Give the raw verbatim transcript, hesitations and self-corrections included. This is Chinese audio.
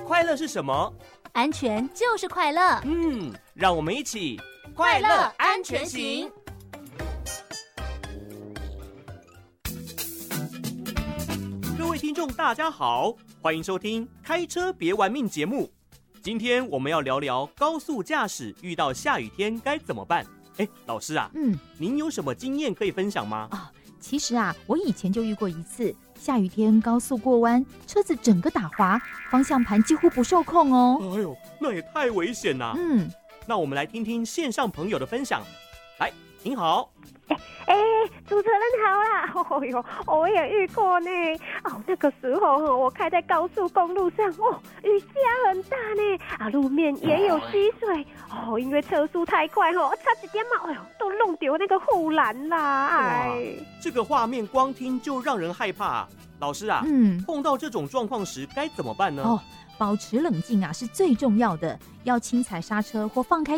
快乐是什么？ 安全就是快乐。 嗯，让我们一起快乐安全行。 各位听众大家好，欢迎收听开车别玩命节目。今天我们要聊聊高速驾驶遇到下雨天该怎么办。哎，老师啊， 嗯， 您有什么经验可以分享吗？ 啊，其实啊，我以前就遇过一次，下雨天高速过弯，车子整个打滑，方向盘几乎不受控哦。 哎呦，那也太危险啦！ 嗯， 那我们来听听线上朋友的分享。来，您好。 哎哎，主持人好啦！哦哟，我也遇过呢。哦，那个时候哦，我开在高速公路上，哦，雨下很大呢，啊，路面也有积水。哦，因为车速太快哦，差一点嘛，哎呦，都弄丢那个护栏啦！哎， 这个画面光听就让人害怕啊。老师啊， 嗯， 碰到这种状况时该怎么办呢？ 哦，保持冷静啊是最重要的，要轻踩刹车或放开